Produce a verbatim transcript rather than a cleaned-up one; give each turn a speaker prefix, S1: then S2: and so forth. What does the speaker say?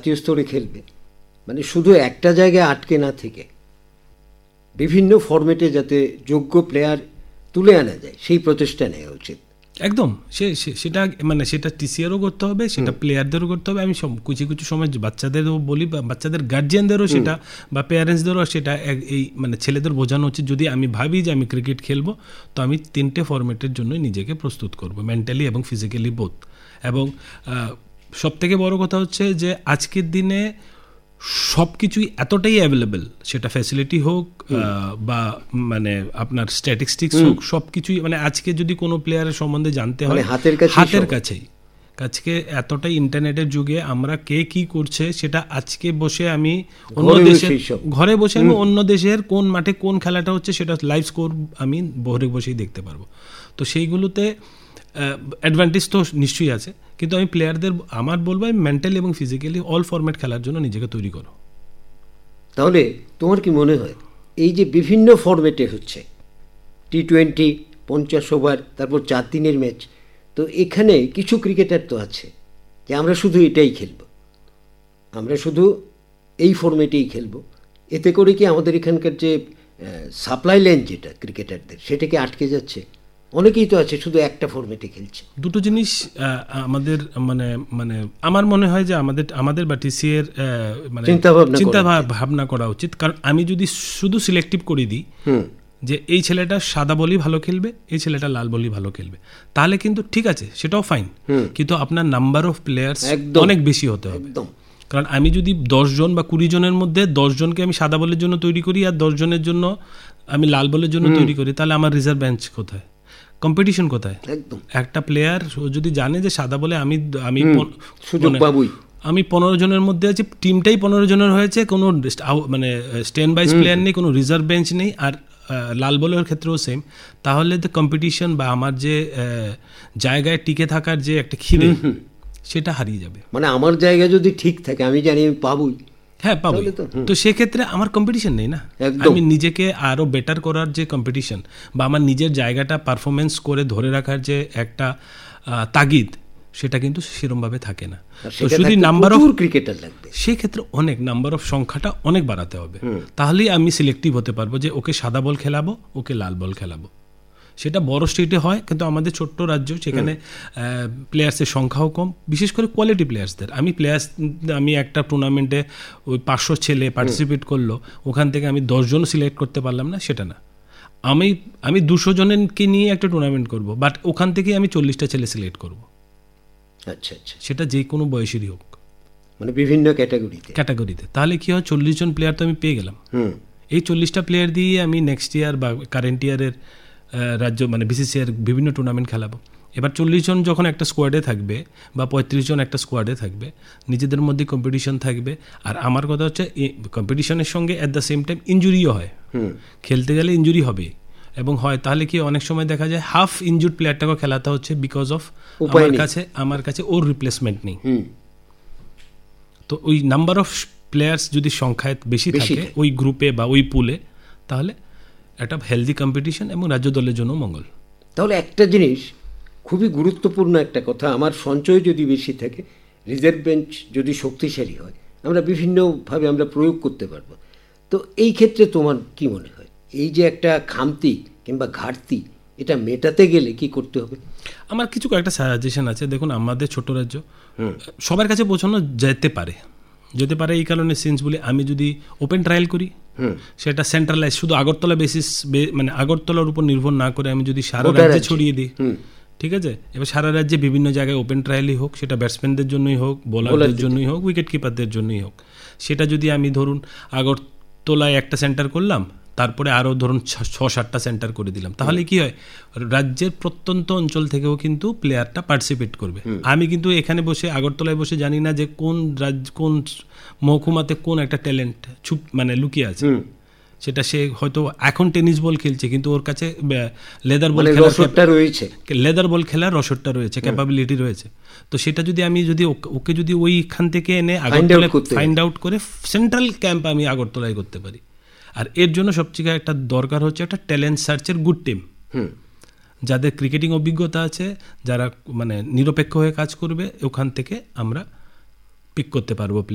S1: জাতীয় স্তরে খেলবে, মানে শুধু একটা জায়গায় আটকে না থেকে বিভিন্ন ফরম্যাটে যাতে যোগ্য প্লেয়ার তুলে আনা যায় সেই প্রচেষ্টা নেওয়া উচিত।
S2: একদম, সে সেটা মানে সেটা টিসিআরও করতে হবে, সেটা প্লেয়ারদেরও করতে হবে। আমি কিছু কিছু সময় বাচ্চাদেরও বলি, বা বাচ্চাদের গার্জিয়ানদেরও সেটা, বা প্যারেন্টসদেরও সেটা এই মানে ছেলেদের বোঝানো উচিত, যদি আমি ভাবি যে আমি ক্রিকেট খেলবো তো আমি তিনটে ফরম্যাটের জন্য নিজেকে প্রস্তুত করব, মেন্টালি এবং ফিজিক্যালি বোথ। এবং সবথেকে বড় কথা হচ্ছে যে আজকের দিনে সব কিছুই এতটাই অ্যাভেলেবেল, সেটা ফ্যাসিলিটি হোক বা মানে আপনার স্ট্যাটিস্টিক্স হোক, সব কিছুই মানে আজকে যদি কোনো প্লেয়ারের সম্বন্ধে জানতে হয়
S1: হাতের কাছে,
S2: হাতের কাছেই। আজকে এতটাই ইন্টারনেটের যুগে আমরা কে কি করছে সেটা আজকে বসে আমি অন্য দেশের ঘরে বসে আমি অন্য দেশের কোন মাঠে কোন খেলাটা হচ্ছে সেটা লাইভ স্কোর আমি ঘরে বসেই দেখতে পারবো। তো সেইগুলোতে অ্যাডভান্টেজ তো নিশ্চয়ই আছে, কিন্তু আমি প্লেয়ারদের আমার বলবো মেন্টালি এবং ফিজিক্যালি অল ফরম্যাট খেলার জন্য নিজেকে তৈরি করো।
S1: তাহলে তোমার কি মনে হয় এই যে বিভিন্ন ফরম্যাটে হচ্ছে টি টোয়েন্টি, পঞ্চাশ ওভার, তারপর চার দিনের ম্যাচ, তো এখানে কিছু ক্রিকেটার তো আছে যে আমরা শুধু এটাই খেলবো, আমরা শুধু এই ফরম্যাটেই খেলবো, এতে করে কি আমাদের এখানকার যে সাপ্লাই লাইন যেটা ক্রিকেটারদের সেটাকে আটকে যাচ্ছে? অনেকেই তো আছে শুধু একটা ফরম্যাটে খেলছে।
S2: দুটো জিনিস আমাদের মানে মানে আমার মনে হয় যে আমাদের আমাদের বা টিসি এর মানে চিন্তা ভাবনা করা উচিত। কারণ আমি যদি শুধু সিলেক্টিভ করে দিই যে এই ছেলেটা সাদা বলই ভালো খেলবে, এই ছেলেটা লাল বলই ভালো খেলবে, তাহলে কিন্তু ঠিক আছে, সেটাও ফাইন, কিন্তু আপনার নাম্বার অফ প্লেয়ার্স অনেক বেশি হতে হবে। কারণ আমি যদি দশ জন বা কুড়ি জনের মধ্যে দশ জনকে আমি সাদা বলের জন্য তৈরি করি আর দশ জনের জন্য আমি লাল বলের জন্য তৈরি করি, তাহলে আমার রিজার্ভ বেঞ্চ কোথায়, কম্পিটিশন কোথায়? একটা প্লেয়ার যদি জানে যে সাদা বলে আমি আমি
S1: সুযোগ পাবই,
S2: আমি পনেরো জনের মধ্যে আছি, টিমটাই পনেরো জনের হয়েছে, কোনো মানে স্ট্যান্ড বাইজ প্লেয়ার নেই, কোনো রিজার্ভ বেঞ্চ নেই, আর লাল বলের ক্ষেত্রেও সেম, তাহলে তো কম্পিটিশন বা আমার যে জায়গায় টিকে থাকার যে একটা খিদে সেটা হারিয়ে যাবে।
S1: মানে আমার জায়গা যদি ঠিক থাকে আমি জানি আমি পাবই,
S2: হ্যাঁ পাবো, তো সেক্ষেত্রে আমার কম্পিটিশন নেই না, আমি নিজেকে আরো বেটার করার যে কম্পিটিশন বা আমার নিজের জায়গাটা পারফরমেন্স করে ধরে রাখার যে একটা তাগিদ, সেটা কিন্তু সেরকমভাবে থাকে না। তো শুধু নাম্বার অফ
S1: ক্রিকেটার লাগবে,
S2: সেক্ষেত্রে অনেক নাম্বার অফ সংখ্যাটা অনেক বাড়াতে হবে, তাহলেই আমি সিলেক্টিভ হতে পারবো যে ওকে সাদা বল খেলাবো, ওকে লাল বল খেলাবো। সেটা বড় স্টেটে হয়, কিন্তু আমাদের ছোট্ট রাজ্য, সেখানে প্লেয়ার্সের সংখ্যাও কম, বিশেষ করে কোয়ালিটি প্লেয়ার্সদের। আমি প্লেয়ার্স আমি একটা টুর্নামেন্টে ওই পাঁচশো ছেলে পার্টিসিপেট করলো, ওখান থেকে আমি দশজন সিলেক্ট করতে পারলাম না, সেটা না, আমি আমি দুশো জনকে নিয়ে একটা টুর্নামেন্ট করব, বাট ওখান থেকে আমি চল্লিশটা ছেলে সিলেক্ট করব।
S1: আচ্ছা আচ্ছা,
S2: সেটা যে কোনো বয়সেরই হোক,
S1: মানে বিভিন্ন ক্যাটাগরিতে
S2: ক্যাটাগরিতে তাহলে কি হয়, চল্লিশ জন প্লেয়ার তো আমি পেয়ে গেলাম। এই চল্লিশটা প্লেয়ার দিয়ে আমি নেক্সট ইয়ার বা কারেন্ট ইয়ারের রাজ্য মানে বিসিসিআইয়ের বিভিন্ন টুর্নামেন্ট খেলাবো। এবার চল্লিশ জন যখন একটা স্কোয়াডে থাকবে বা পঁয়ত্রিশ জন একটা স্কোয়াডে থাকবে, নিজেদের মধ্যে কম্পিটিশন থাকবে। আর আমার কথা হচ্ছে কম্পিটিশনের সঙ্গে অ্যাট দ্য সেম টাইম ইনজুরিও হয়, খেলতে গেলে ইনজুরি হবে এবং হয়, তাহলে কি অনেক সময় দেখা যায় হাফ ইনজুর্ড প্লেয়ারটাকে খেলাতে হচ্ছে বিকজ অফ আমার কাছে আমার কাছে ওর রিপ্লেসমেন্ট নেই। তো ওই নাম্বার অফ প্লেয়ার্স যদি সংখ্যায় বেশি থাকে ওই গ্রুপে বা ওই পুলে, তাহলে একটা হেলদি কম্পিটিশন এবং রাজ্য দলের জন্য মঙ্গল।
S1: তাহলে একটা জিনিস খুবই গুরুত্বপূর্ণ একটা কথা, আমার সঞ্চয় যদি বেশি থাকে, রিজার্ভ বেঞ্চ যদি শক্তিশালী হয়, আমরা বিভিন্নভাবে আমরা প্রয়োগ করতে পারবো। তো এই ক্ষেত্রে তোমার কি মনে হয়, এই যে একটা খামতি কিংবা ঘাটতি, এটা মেটাতে গেলে কি করতে হবে?
S2: আমার কিছু কয়েকটা সাজেশন আছে। দেখুন, আমাদের ছোট রাজ্য, সবার কাছে পৌঁছানো যেতে পারে যেতে পারে এই কারণে সিন্স বলি, আমি যদি ওপেন ট্রায়াল করি, সেটা সেন্ট্রালাইজ শুধু আগরতলা বেসিস মানে আগরতলার উপর নির্ভর না করে আমি যদি সারা রাজ্যে ছড়িয়ে দিই, ঠিক আছে, এবার সারা রাজ্যে বিভিন্ন জায়গায় ওপেন ট্রায়ালই হোক, সেটা ব্যাটসম্যানদের জন্যই হোক, বোলারদের জন্যই হোক, উইকেট কিপারদের জন্যই হোক, সেটা যদি আমি ধরুন আগরতলায় একটা সেন্টার করলাম, তারপরে আরও ধরুন ছ সাতটা সেন্টার করে দিলাম, তাহলে কি হয়, রাজ্যের প্রত্যন্ত অঞ্চল থেকেও কিন্তু প্লেয়ারটা পার্টিসিপেট করবে। আমি কিন্তু এখানে বসে আগরতলায় বসে জানি না যে কোন রাজ্য কোন মহকুমাতে কোন একটা ট্যালেন্ট ছুপ মানে লুকিয়ে আছে, সেটা সে হয়তো এখন টেনিস বল খেলছে, কিন্তু ওর কাছে লেদার বল খেলার রয়েছে, লেদার বল খেলার রসদটা রয়েছে, ক্যাপাবিলিটি রয়েছে। তো সেটা যদি আমি যদি ওকে যদি ওইখান থেকে এনে আগরতলায় ফাইন্ড আউট করে সেন্ট্রাল ক্যাম্প আমি আগরতলায় করতে পারি। আর এর জন্য সবচেয়ে একটা দরকার হচ্ছে একটা ট্যালেন্ট সার্চের গুড টিম, যাদের ক্রিকেটিং অভিজ্ঞতা আছে, যারা মানে নিরপেক্ষ হয়ে কাজ করবে, ওখান থেকে আমরা পিক করতে পারবো।